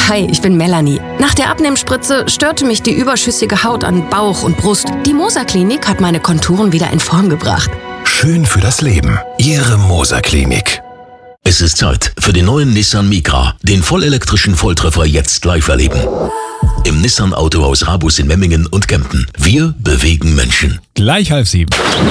Hi, ich bin Melanie. Nach der Abnehmspritze störte mich die überschüssige Haut an Bauch und Brust. Die Moser Klinik hat meine Konturen wieder in Form gebracht. Schön für das Leben. Ihre Moser Klinik. Es ist Zeit für den neuen Nissan Micra, den vollelektrischen Volltreffer jetzt live erleben. Im Nissan Autohaus Rabus in Memmingen und Kempten. Wir bewegen Menschen. Gleich 6:30.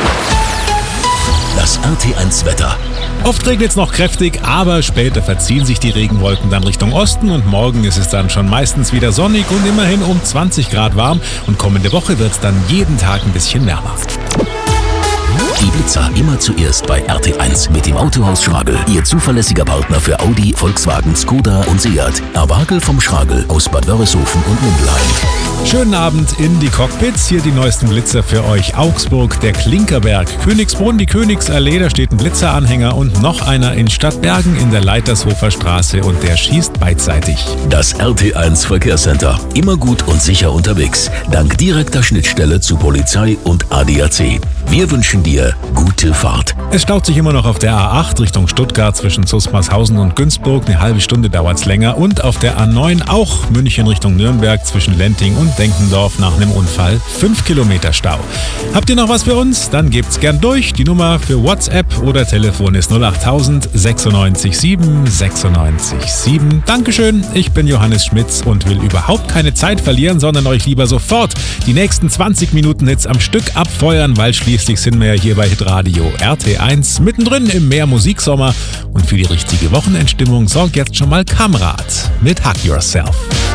Das RT1 Wetter. Oft regnet es noch kräftig, aber später verziehen sich die Regenwolken dann Richtung Osten und morgen ist es dann schon meistens wieder sonnig und immerhin um 20 Grad warm und kommende Woche wird es dann jeden Tag ein bisschen wärmer. Die Blitzer immer zuerst bei RT1 mit dem Autohaus Schragel. Ihr zuverlässiger Partner für Audi, Volkswagen, Skoda und Seat. Erwagel vom Schragel aus Bad Wörishofen und Mindelheim. Schönen Abend in die Cockpits. Hier die neuesten Blitzer für euch. Augsburg, der Klinkerberg. Königsbrunn, die Königsallee, da steht ein Blitzeranhänger und noch einer in Stadtbergen in der Leitershofer Straße und der schießt beidseitig. Das RT1 Verkehrscenter. Immer gut und sicher unterwegs. Dank direkter Schnittstelle zu Polizei und ADAC. Wir wünschen dir gute Fahrt. Es staut sich immer noch auf der A8 Richtung Stuttgart zwischen Zusmarshausen und Günzburg. Eine halbe Stunde dauert's länger. Und auf der A9 auch München Richtung Nürnberg zwischen Lenting und Denkendorf nach einem Unfall. 5 Kilometer Stau. Habt ihr noch was für uns? Dann gebt's gern durch. Die Nummer für WhatsApp oder Telefon ist 08000 96 7 96 7. Dankeschön, ich bin Johannes Schmitz und will überhaupt keine Zeit verlieren, sondern euch lieber sofort die nächsten 20 Minuten Hits am Stück abfeuern, weil schließlich sind wir ja hier bei Hitradio RT1 mittendrin im Meermusiksommer und für die richtige Wochenendstimmung sorgt jetzt schon mal Kamrat mit Hug Yourself.